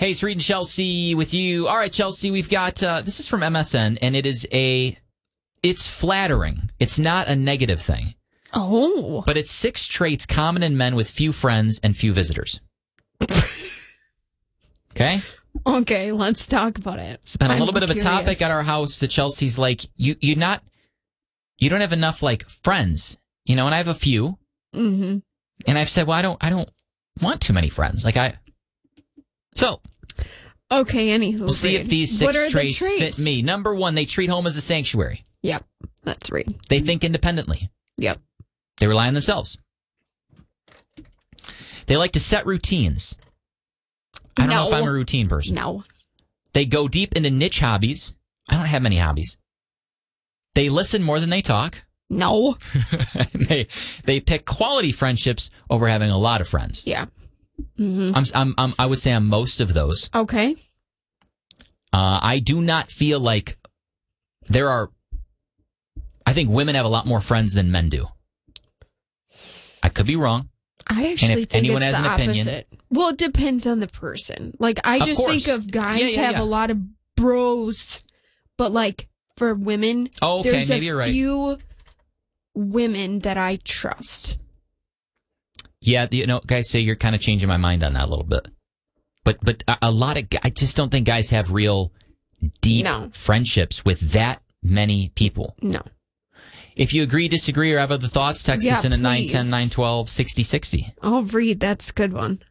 Hey, it's Reed and Chelsea with you. All right, Chelsea, we've got, this is from MSN, and it's flattering. It's not a negative thing. Oh. But it's 6 traits common in men with few friends and few visitors. Okay? Okay, let's talk about it. It's been a little bit of a topic at our house that Chelsea's like, you don't have enough, like, friends, and I have a few. Mm-hmm. And I've said, well, I don't want too many friends. Okay, anywho. We'll see if these 6 traits fit me. Number 1, they treat home as a sanctuary. Yep, that's right. They think independently. Yep. They rely on themselves. They like to set routines. I don't know if I'm a routine person. No. They go deep into niche hobbies. I don't have many hobbies. They listen more than they talk. No. They pick quality friendships over having a lot of friends. Yeah. Mm-hmm. I would say I'm most of those. Okay. I do not feel like I think women have a lot more friends than men do. I could be wrong. I actually think anyone it's has the an opinion, opposite. Well, it depends on the person. Like, I just think of guys have a lot of bros, but like for women, there's maybe you're right. few women that I trust. Yeah, guys say you're kind of changing my mind on that a little bit. But a lot of I just don't think guys have real deep friendships with that many people. No. If you agree, disagree, or have other thoughts, text us in at 910-912-6060. I'll read. That's a good one.